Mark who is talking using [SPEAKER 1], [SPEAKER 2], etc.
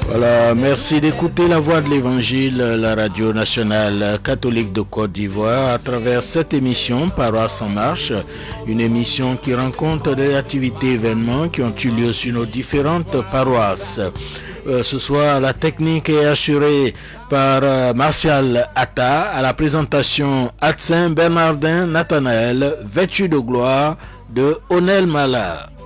[SPEAKER 1] Voilà, merci d'écouter la voix de l'Évangile, la radio nationale catholique de Côte d'Ivoire, à travers cette émission Paroisse en marche, une émission qui rend compte des activités et événements qui ont eu lieu sur nos différentes paroisses. Ce soir, la technique est assurée par Martial Atta, à la présentation Atsin Bernardin Nathanaël, vêtu de gloire de Onel Mala.